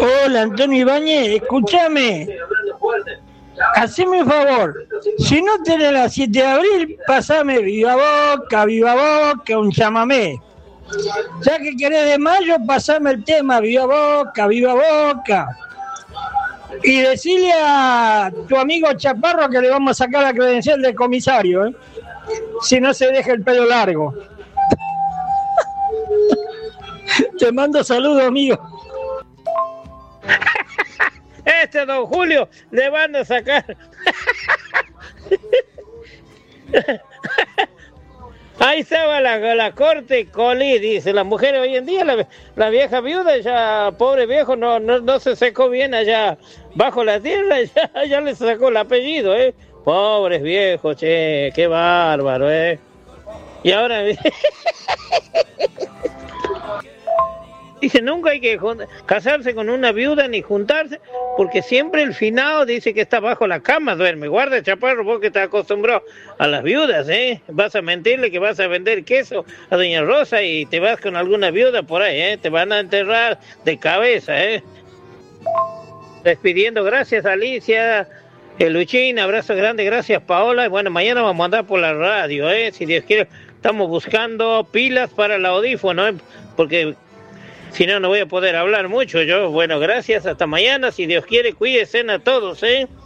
Hola, Antonio Ibáñez, escúchame. Haceme un favor. Si no tenés la 7 de abril, pasame viva boca, un chamamé. Ya que querés de mayo, pasame el tema viva boca. Y decile a tu amigo Chaparro que le vamos a sacar la credencial del comisario, ¿eh? Si no se deja el pelo largo. Te mando saludos, amigo. Don Julio le van a sacar. Ahí estaba la corte Colí, dice la mujer hoy en día, la vieja viuda, ya pobre viejo, no se secó bien allá bajo la tierra, ya le sacó el apellido, pobres viejos, che, qué bárbaro, y ahora dice, nunca hay que casarse con una viuda ni juntarse, porque siempre el finado dice que está bajo la cama, duerme. Guarda, Chaparro, vos que estás acostumbrado a las viudas, vas a mentirle que vas a vender queso a doña Rosa y te vas con alguna viuda por ahí, te van a enterrar de cabeza, Despidiendo, gracias Alicia, Luchín, abrazo grande, gracias Paola, y bueno, mañana vamos a andar por la radio, si Dios quiere, estamos buscando pilas para el audífono, porque si no, no voy a poder hablar mucho yo. Bueno, gracias, hasta mañana, si Dios quiere, cuídense a todos,